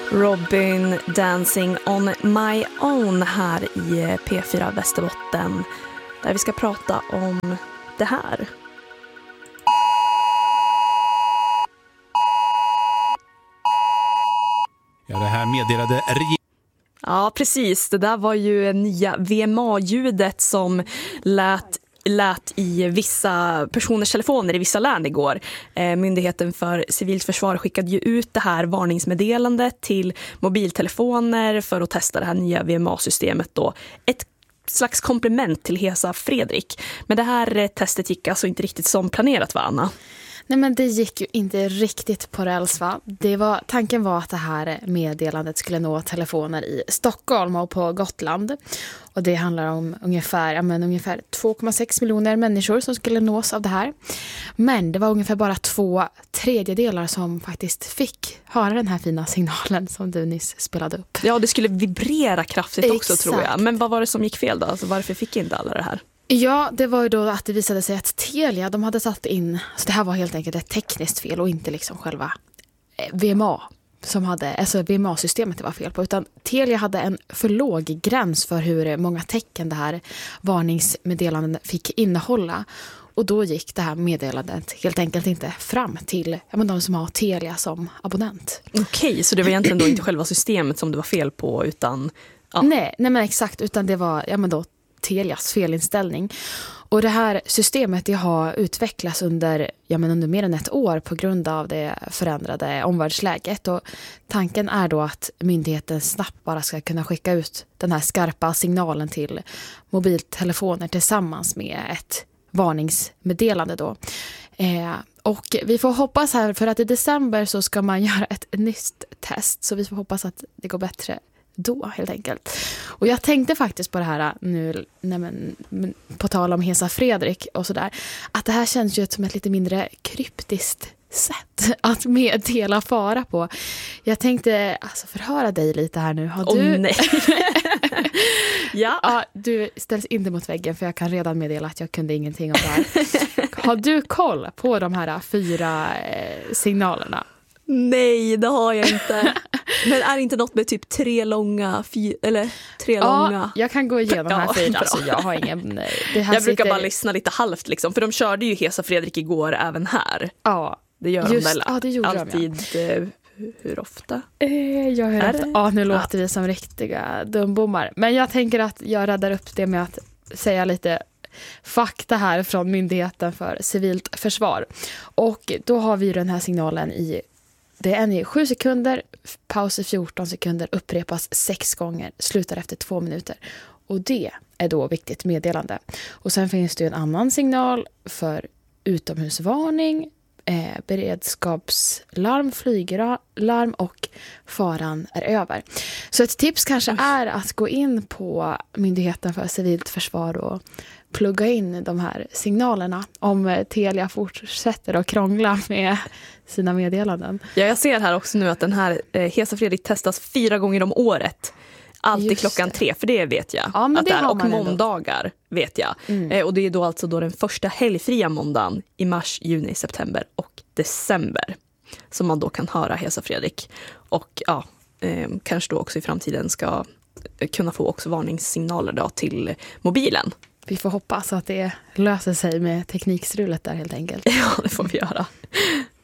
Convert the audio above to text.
Robin Dancing on My Own här i P4 Västerbotten, där vi ska prata om det här. Ja, det här meddelade Ja, precis. Det där var ju nya VMA-ljudet som lät i vissa personers telefoner i vissa län igår. Myndigheten för civilt försvar skickade ju ut det här varningsmeddelandet till mobiltelefoner för att testa det här nya VMA-systemet då. Ett slags komplement till Hesa Fredrik. Men det här testet gick alltså inte riktigt som planerat, va, Anna? Nej, men det gick ju inte riktigt på räls, va? Tanken var att det här meddelandet skulle nå telefoner i Stockholm och på Gotland. Och det handlar om ungefär 2,6 miljoner människor som skulle nås av det här. Men det var ungefär bara 2/3 som faktiskt fick höra den här fina signalen som du nyss spelade upp. Ja, det skulle vibrera kraftigt också. Exakt. Tror jag. Men vad var det som gick fel då? Alltså, varför fick inte alla det här? Ja, det var ju då att det visade sig att Telia, de hade satt in, så det här var helt enkelt ett tekniskt fel och inte liksom själva VMA VMA-systemet det var fel på, utan Telia hade en för låg gräns för hur många tecken det här varningsmeddelandet fick innehålla. Och då gick det här meddelandet helt enkelt inte fram till de som har Telia som abonnent. Okej, så det var egentligen då inte själva systemet som det var fel på, utan... Ja. Nej men exakt, utan det var då Telias felinställning. Och det här systemet det har utvecklats under mer än ett år på grund av det förändrade omvärldsläget. Och tanken är då att myndigheten snabbt bara ska kunna skicka ut den här skarpa signalen till mobiltelefoner tillsammans med ett varningsmeddelande då. Och vi får hoppas här, för att i december så ska man göra ett nytt test, så vi får hoppas att det går bättre då helt enkelt. Och jag tänkte faktiskt på det här nu, på tal om Hesa Fredrik och sådär, att det här känns ju som ett lite mindre kryptiskt sätt att meddela fara på. Jag tänkte förhöra dig lite här nu. Har du... nej. Ja, du ställs inte mot väggen, för jag kan redan meddela att jag kunde ingenting om det här. Har du koll på de här 4 signalerna? Nej, det har jag inte. Men är det inte något med typ 3 långa, långa? Jag kan gå igenom här 4. Alltså, jag har ingen... Jag brukar bara lyssna lite halvt liksom, för de körde ju Hesa Fredrik igår även här. Ja, det gör de väl det gjorde alltid. De, hur ofta? Jag hör att nu låter vi som riktiga dumbommar. Men jag tänker att jag räddar upp det med att säga lite fakta här från Myndigheten för civilt försvar. Och då har vi den här signalen det är i 7 sekunder, paus i 14 sekunder, upprepas 6 gånger, slutar efter 2 minuter. Och det är då viktigt meddelande. Och sen finns det ju en annan signal för utomhusvarning, beredskapslarm, flyglarm och faran är över. Så ett tips kanske är att gå in på Myndigheten för civilt försvar och plugga in de här signalerna om Telia fortsätter att krångla med sina meddelanden. Ja, jag ser här också nu att den här Hesa Fredrik testas 4 gånger om året. Alltid klockan 3, för det vet jag. Ja, men att det är. Och ändå. Måndagar vet jag. Och det är då alltså då den första helgfria måndagen i mars, juni, september och december som man då kan höra Hesa Fredrik. Och kanske då också i framtiden ska kunna få också varningssignaler då till mobilen. Vi får hoppas att det löser sig med teknikstrulet där helt enkelt. Ja, det får vi göra.